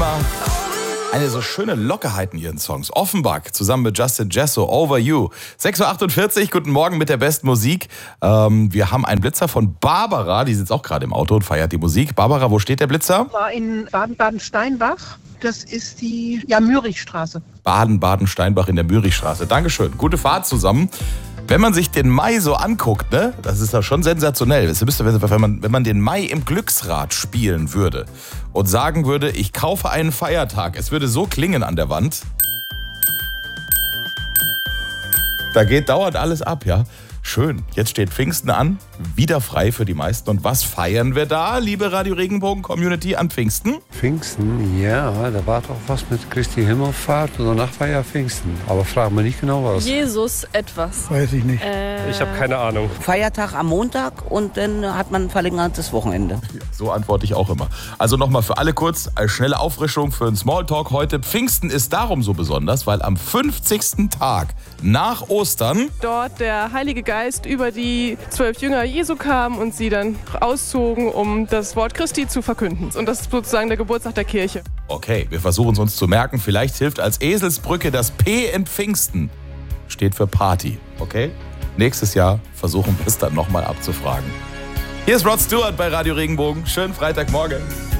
immer eine so schöne Lockerheit in ihren Songs. Offenbach zusammen mit Justin Jesso, Over You. 6.48 Uhr, guten Morgen mit der besten Musik. Wir haben einen Blitzer von Barbara, die sitzt auch gerade im Auto und feiert die Musik. Barbara, wo steht der Blitzer? War in Baden-Baden-Steinbach. Das ist die Mürichstraße. Baden-Baden-Steinbach in der Mürichstraße. Dankeschön. Gute Fahrt zusammen. Wenn man sich den Mai so anguckt, ne, das ist ja schon sensationell. Wenn man den Mai im Glücksrad spielen würde und sagen würde, ich kaufe einen Feiertag, es würde so klingen an der Wand. Da geht dauernd alles ab, ja. Schön. Jetzt steht Pfingsten an, wieder frei für die meisten. Und was feiern wir da, liebe Radio Regenbogen-Community, an Pfingsten? Pfingsten, ja, da war doch was mit Christi Himmelfahrt und danach war ja Pfingsten. Aber frag mal nicht genau was. Jesus etwas. Weiß ich nicht. Ich habe keine Ahnung. Feiertag am Montag und dann hat man ein verlängertes Wochenende. Ja, so antworte ich auch immer. Also nochmal für alle kurz, als schnelle Auffrischung für einen Smalltalk heute. Pfingsten ist darum so besonders, weil am 50. Tag nach Ostern Dort der Heilige Geist über die 12 Jünger Jesu kam und sie dann auszogen, um das Wort Christi zu verkünden. Und das ist sozusagen der Geburtstag der Kirche. Okay, wir versuchen es uns zu merken. Vielleicht hilft als Eselsbrücke das P in Pfingsten. Steht für Party, okay? Nächstes Jahr versuchen wir es dann nochmal abzufragen. Hier ist Rod Stewart bei Radio Regenbogen. Schönen Freitagmorgen.